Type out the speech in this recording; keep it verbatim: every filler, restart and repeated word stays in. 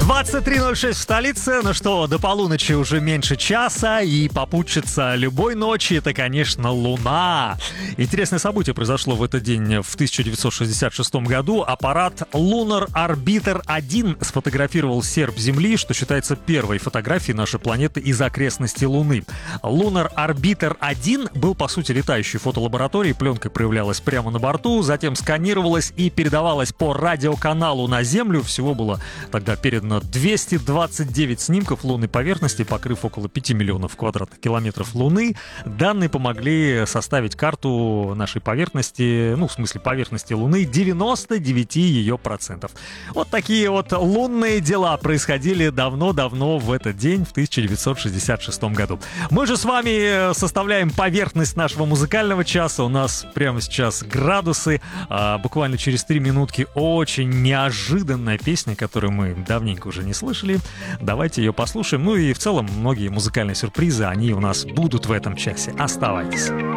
двадцать три ноль шесть в столице. Ну что, до полуночи уже меньше часа, и попутчица любой ночи — это, конечно, Луна. Интересное событие произошло в этот день в тысяча девятьсот шестьдесят шестом году. Аппарат Lunar Orbiter один сфотографировал серп Земли, что считается первой фотографией нашей планеты из окрестностей Луны. Lunar Orbiter один был, по сути, летающей фотолабораторией. Пленка проявлялась прямо на борту, затем сканировалась и передавалась по радиоканалу на Землю. Всего было тогда передано двести двадцать девять снимков лунной поверхности, покрыв около пяти миллионов квадратных километров Луны. Данные помогли составить карту нашей поверхности, ну, в смысле поверхности Луны, девяносто девять ее процентов. Вот такие вот лунные дела происходили давно-давно в этот день, в тысяча девятьсот шестьдесят шестом году. Мы же с вами составляем поверхность нашего музыкального часа. У нас прямо сейчас градусы. А буквально через три минутки очень неожиданная песня, которую мы давненько уже не слышали. Давайте ее послушаем. Ну и в целом многие музыкальные сюрпризы, они у нас будут в этом часе. Оставайтесь.